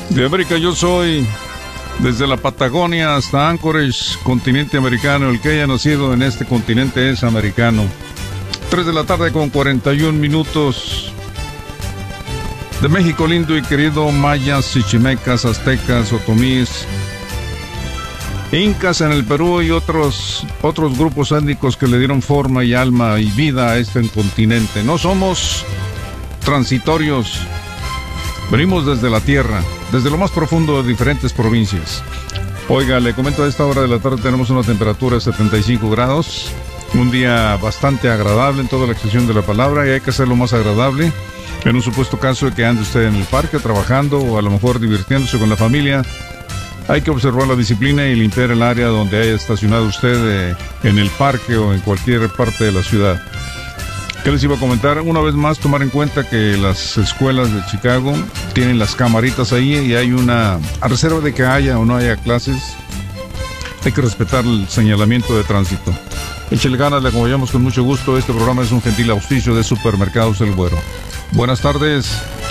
De América yo soy, desde la Patagonia hasta Anchorage, continente americano. El que haya nacido en este continente es americano. 3 de la tarde con 41 minutos. De México lindo y querido, mayas, chichimecas, aztecas, otomíes, incas en el Perú y otros grupos étnicos que le dieron forma y alma y vida a este continente. No somos transitorios. Venimos desde la tierra, desde lo más profundo de diferentes provincias. Oiga, le comento, a esta hora de la tarde tenemos una temperatura de 75 grados. Un día bastante agradable en toda la extensión de la palabra, y hay que hacerlo más agradable. En un supuesto caso de que ande usted en el parque trabajando o a lo mejor divirtiéndose con la familia, hay que observar la disciplina y limpiar el área donde haya estacionado usted, en el parque o en cualquier parte de la ciudad. ¿Qué les iba a comentar? Una vez más, tomar en cuenta que las escuelas de Chicago tienen las camaritas ahí y hay a reserva de que haya o no haya clases, hay que respetar el señalamiento de tránsito. Échale ganas, le acompañamos con mucho gusto. Este programa es un gentil auspicio de Supermercados El Güero. Buenas tardes.